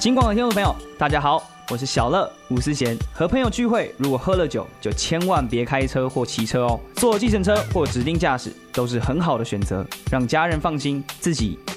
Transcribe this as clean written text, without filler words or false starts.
金广的听众朋友，大家好，我是小乐吴思贤。和朋友聚会，如果喝了酒，就千万别开车或骑车哦。坐计程车或指定驾驶都是很好的选择，让家人放心，自己